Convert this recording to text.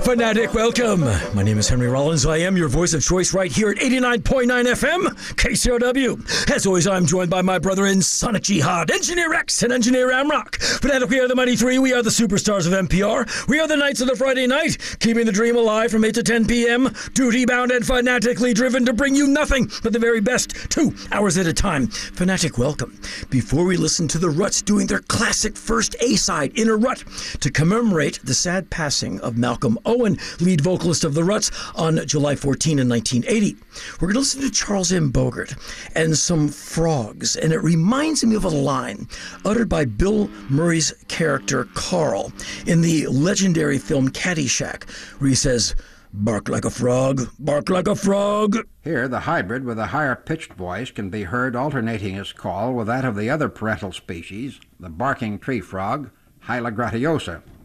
Fanatic, welcome. My name is Henry Rollins. I am your voice of choice right here at 89.9 FM, KCRW. As always, I'm joined by my brother in Sonic Jihad, Engineer X and Engineer Amrock. Fanatic, we are the Mighty Three. We are the superstars of NPR. We are the Knights of the Friday Night, keeping the dream alive from 8 to 10 p.m., duty-bound and fanatically driven to bring you nothing but the very best 2 hours at a time. Fanatic, welcome. Before we listen to the Ruts doing their classic first A-side, In a Rut, to commemorate the sad passing of Malcolm Owen, lead vocalist of the Ruts, on July 14 in 1980. We're going to listen to Charles M. Bogart and some frogs, and it reminds me of a line uttered by Bill Murray's character Carl in the legendary film Caddyshack, where he says, "Bark like a frog, bark like a frog." Here, the hybrid with a higher-pitched voice can be heard alternating his call with that of the other parental species, the barking tree frog, Hyla gratiosa.